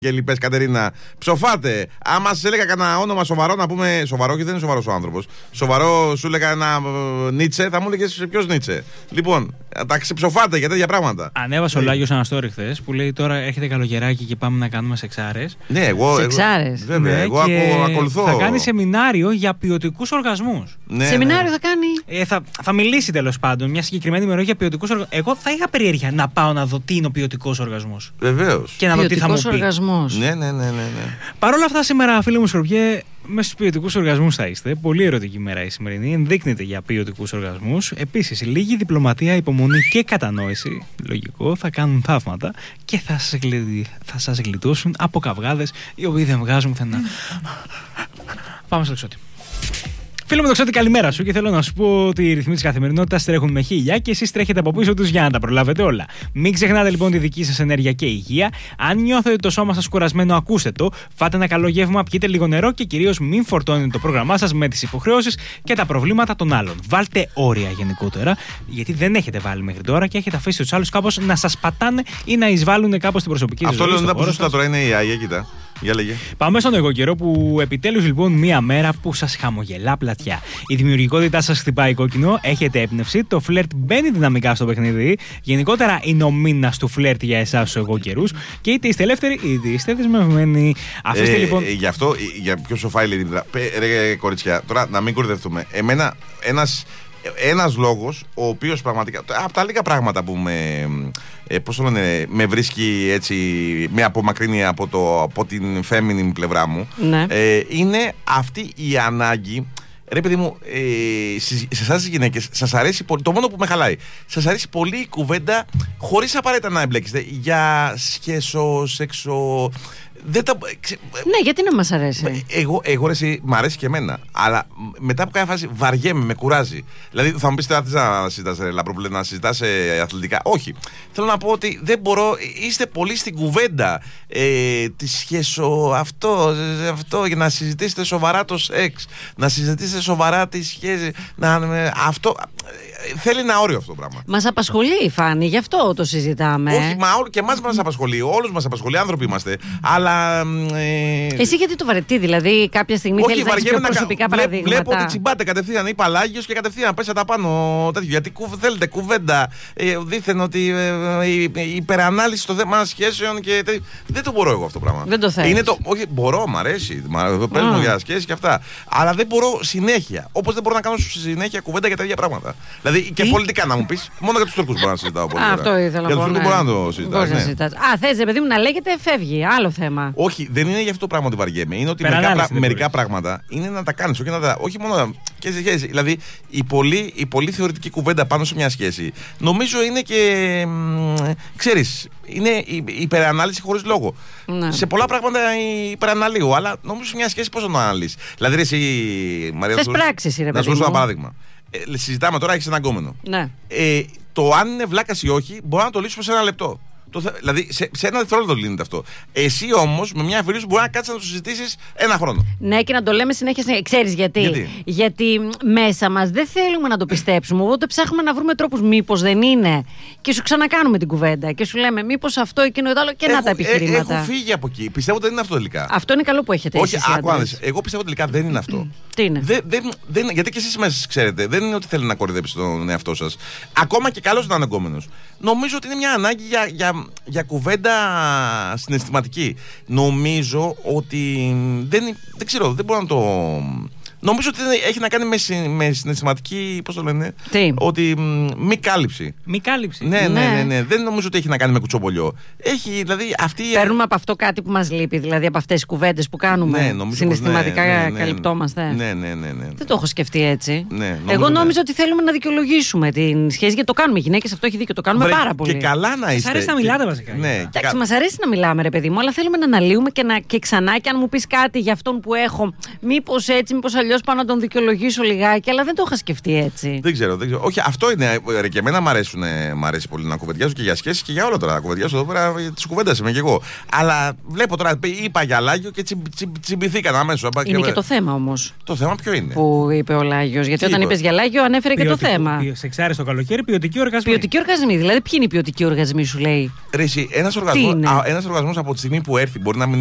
Και λοιπές, Κατερίνα, ψοφάτε. Άμα σας έλεγα κανένα όνομα σοβαρό, να πούμε σοβαρό, και δεν είναι σοβαρός ο άνθρωπος. Σοβαρό, σου έλεγα ένα Νίτσε, θα μου έλεγες ποιος Νίτσε. Λοιπόν, τα ξεψοφάτε για τέτοια πράγματα. Ανέβασε ο Λάγιος ένα story χθες που λέει τώρα έρχεται καλοκαιράκι και πάμε να κάνουμε σεξάρες. Ναι, εγώ. Σεξάρες. Βέβαια, Ναι, εγώ ακολουθώ. Θα κάνει σεμινάριο για ποιοτικούς οργασμούς. Ναι, Σεμινάριο θα κάνει. Θα μιλήσει τέλος πάντων μια συγκεκριμένη ημερολογία για ποιοτικούς οργασμούς. Εγώ θα είχα περιέργεια να πάω να δω τι είναι ο ποιοτικός οργασμός. Βεβαίως. Και να δω τι θα μου πει. Οργασμός. Ναι. Παρ' όλα αυτά, σήμερα, φίλοι μου Σκορπιέ, μέσα στους ποιοτικούς οργασμούς θα είστε. Πολύ ερωτική μέρα η σημερινή. Ενδείκνυται για ποιοτικούς οργασμούς. Επίσης, λίγη διπλωματία, υπομονή και κατανόηση, λογικό, θα κάνουν θαύματα και θα σας γλιτώσουν από καυγάδες οι οποίοι δεν βγάζουν πουθενά. Πάμε στο εξώτη. Φίλο μου Τοξότη, καλημέρα σου και θέλω να σου πω ότι οι ρυθμοί της καθημερινότητας τρέχουν με χίλια και εσείς τρέχετε από πίσω τους για να τα προλάβετε όλα. Μην ξεχνάτε λοιπόν τη δική σας ενέργεια και υγεία. Αν νιώθετε το σώμα σας κουρασμένο, ακούστε το. Φάτε ένα καλό γεύμα, πιείτε λίγο νερό και κυρίως μην φορτώνετε το πρόγραμμά σας με τις υποχρεώσεις και τα προβλήματα των άλλων. Βάλτε όρια γενικότερα, γιατί δεν έχετε βάλει μέχρι τώρα και έχετε αφήσει τους άλλους κάπως να σας πατάνε ή να εισβάλλουν κάπως την προσωπική σας ζωή. Αυτό λέω δεν τώρα είναι η Άγια, κοίτα. Για λέγε. Πάμε στον εγώ καιρό που επιτέλους λοιπόν μία μέρα που σας χαμογελά πλατιά. Η δημιουργικότητά σας χτυπάει κόκκινο, έχετε έμπνευση, το φλερτ μπαίνει δυναμικά στο παιχνίδι. Γενικότερα είναι ο μήνας του φλερτ για εσάς τους εγώ καιρούς και είτε είστε ελεύθεροι είτε είστε δεσμευμένοι. Αφήστε λοιπόν. Γι' αυτό, για ποιο σοφά λέει ρε κοριτσιά, τώρα να μην κορυδευτούμε. Εμένα ένας λόγος ο οποίος πραγματικά από τα λίγα πράγματα που με βρίσκει έτσι, με απομακρύνει από την feminine πλευρά μου, ναι. Είναι αυτή η ανάγκη. Ρε παιδί μου, σε εσάς τις γυναίκες σας αρέσει πολύ, το μόνο που με χαλάει, σας αρέσει πολύ η κουβέντα χωρίς απαραίτητα να εμπλέκεστε για σχέσο, σεξο. Ναι, γιατί να μας αρέσει. Εγώ ρε, εσύ, μ' αρέσει και εμένα. Αλλά μετά από κάποια φάση βαριέμαι, με κουράζει. Δηλαδή θα μου πεις τώρα να συζητάς να συζητάς αθλητικά. Όχι. Θέλω να πω ότι δεν μπορώ. Είστε πολύ στην κουβέντα τη σχέσο αυτό για να συζητήσετε σοβαρά το σεξ. Να συζητήσετε σοβαρά τη σχέση. Αυτό. Θέλει ένα όριο αυτό το πράγμα. Μας απασχολεί, Φάνη, γι' αυτό το συζητάμε. Όχι, και εμάς μας απασχολεί. Όλους μας απασχολεί, άνθρωποι είμαστε. Αλλά. Εσύ γιατί το βαρετή, δηλαδή κάποια στιγμή θέλεις να έχεις πιο προσωπικά παραδείγματα. Βλέπω ότι τσιμπάτε κατευθείαν ή Παλάγιος και κατευθείαν πέσατε πάνω τέτοιο. Γιατί θέλετε κουβέντα. Δήθεν ότι η υπερανάλυση στο θέμα σχέσεων και. Δεν το μπορώ εγώ αυτό το πράγμα. Δεν το θέλεις. Όχι, μπορώ, μ' αρέσει. Παίρνω για σχέσεις και αυτά. Αλλά δεν μπορώ συνέχεια. Όπως δεν μπορώ να κάνω συνέχεια κουβέντα για τα ίδια πράγματα. Δηλαδή και πολιτικά να μου πεις. Μόνο για τους Τούρκους μπορώ να συζητάω πολύ. Αυτό ήθελα να πω. Για τους Τούρκους μπορώ να το συζητάω. Θες, παιδί μου, να λέγεται, φεύγει. Άλλο θέμα. Όχι, δεν είναι για αυτό το πράγμα ότι βαριέμαι. Είναι ότι μερικά πράγματα είναι να τα κάνεις. Όχι μόνο και σε σχέση. Δηλαδή η πολύ θεωρητική κουβέντα πάνω σε μια σχέση νομίζω είναι και. Ξέρεις, είναι η υπερανάλυση χωρίς λόγο. Ναι. Σε πολλά πράγματα υπεραναλύω, αλλά νομίζω σε μια σχέση πώς να αναλύσεις. Δηλαδή εσύ, Μαρία, να σου δώσω ένα παράδειγμα. Συζητάμε τώρα, έχεις έναν γκόμενο. Ναι. Το αν είναι βλάκας ή όχι, μπορώ να το λύσουμε σε ένα λεπτό. Δηλαδή, σε ένα δευτερόλεπτο λύνεται αυτό. Εσύ όμως, με μια αφηρήση μπορεί να κάτσεις να το συζητήσεις ένα χρόνο. Ναι, και να το λέμε συνέχεια. Ξέρεις γιατί? Γιατί μέσα μας δεν θέλουμε να το πιστέψουμε. Οπότε ψάχνουμε να βρούμε τρόπους. Μήπως δεν είναι. Και σου ξανακάνουμε την κουβέντα. Και σου λέμε, μήπως αυτό, εκείνο, το άλλο. Και να τα επιχειρήματα. Έχω φύγει από εκεί. Πιστεύω ότι δεν είναι αυτό τελικά. Αυτό είναι καλό που έχετε. Όχι, εγώ πιστεύω τελικά δεν είναι αυτό. Τι είναι? Γιατί και εσείς μέσα ξέρετε, δεν είναι ότι θέλει να κορυδέψει τον εαυτό σας. Ακόμα και καλός να είναι εγκόμενος. Νομίζω ότι είναι μια ανάγκη για κουβέντα συναισθηματική. Νομίζω ότι δεν ξέρω, δεν μπορώ να το. Νομίζω ότι έχει να κάνει με συναισθηματική. Πώς το λένε? Τι? Ότι μη κάλυψη. Μη κάλυψη. Ναι. Δεν νομίζω ότι έχει να κάνει με κουτσομπολιό. Έχει δηλαδή αυτή. Παίρνουμε από αυτό κάτι που μας λείπει, δηλαδή από αυτές τις κουβέντες που κάνουμε. Ναι, συναισθηματικά καλυπτόμαστε. Ναι. Δεν το έχω σκεφτεί έτσι. Ναι, εγώ νόμιζα ότι θέλουμε να δικαιολογήσουμε την σχέση, γιατί το κάνουμε. Οι γυναίκες αυτό έχει δίκιο, το κάνουμε πάρα πολύ. Και καλά να είστε. Μας αρέσει να μιλάτε βασικά. Εντάξει, μας αρέσει να μιλάμε, ρε παιδί μου, αλλά θέλουμε να αναλύουμε και ξανά. Και αν μου πεις κάτι για αυτόν που έχω, μήπως έτσι, μήπως αλλιώς. αλλιώς πάω να τον δικαιολογήσω λιγάκι, αλλά δεν το είχα σκεφτεί έτσι. Δεν ξέρω. Όχι, αυτό είναι. Ρε, και εμένα μ' αρέσει πολύ να κουβεντιάζω και για σχέσεις και για όλα τώρα. Να κουβεντιάζω εδώ πέρα, τη κουβέντα είμαι κι εγώ. Αλλά βλέπω τώρα, είπα για Λάγιο και τσιμπηθήκαν αμέσως. Είναι και το θέμα όμως. Το θέμα ποιο είναι? Που είπε ο Λάγιος. Γιατί όταν είπες για Λάγιο, ανέφερε και το θέμα. Σεξάρι στο καλοκαίρι, ποιοτική οργασμή. Ποιοτική οργασμή, δηλαδή ποιοι είναι οι ποιοτικοί οργασμοί, σου λέει. Ένας οργασμός από τη στιγμή που έρθει μπορεί να μην